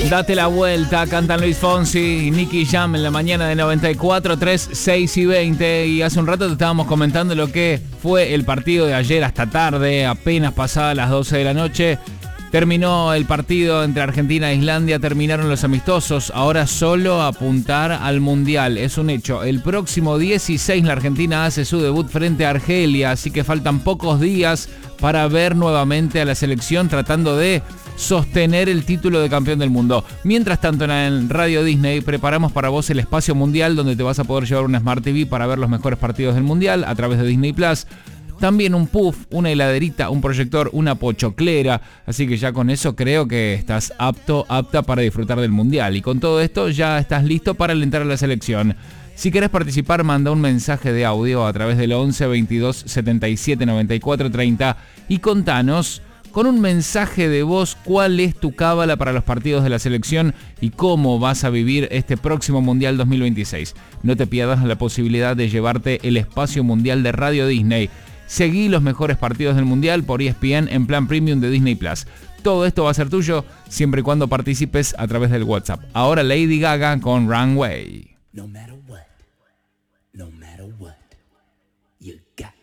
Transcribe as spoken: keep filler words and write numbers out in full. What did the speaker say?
Date la vuelta, cantan Luis Fonsi y Nicky Jam en la mañana de noventa y cuatro, tres, seis y veinte. Y hace un rato te estábamos comentando lo que fue el partido de ayer hasta tarde, apenas pasadas las doce de la noche. Terminó el partido entre Argentina e Islandia, terminaron los amistosos. Ahora solo apuntar al Mundial, es un hecho. El próximo dieciséis la Argentina hace su debut frente a Argelia, así que faltan pocos días para ver nuevamente a la selección tratando de sostener el título de campeón del mundo. Mientras tanto, en Radio Disney preparamos para vos el espacio mundial, donde te vas a poder llevar una Smart T V para ver los mejores partidos del mundial a través de Disney Plus. También un puff, una heladerita, un proyector, una pochoclera. Así que ya con eso creo que estás apto, apta para disfrutar del mundial. Y con todo esto ya estás listo para alentar a la selección. Si querés participar, manda un mensaje de audio a través del once, veintidós, setenta y siete, noventa y cuatro, treinta y contanos con un mensaje de voz cuál es tu cábala para los partidos de la selección y cómo vas a vivir este próximo Mundial dos mil veintiséis. No te pierdas la posibilidad de llevarte el espacio mundial de Radio Disney. Seguí los mejores partidos del Mundial por E S P N en plan premium de Disney Plus. Todo esto va a ser tuyo siempre y cuando participes a través del WhatsApp. Ahora Lady Gaga con Runway. No matter what, no matter what, you got